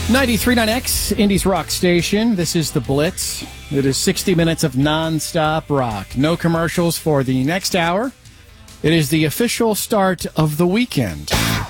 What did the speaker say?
93.9X, Indy's rock station. This is The Blitz. It is 60 minutes of nonstop rock. No commercials for the next hour. It is the official start of the weekend.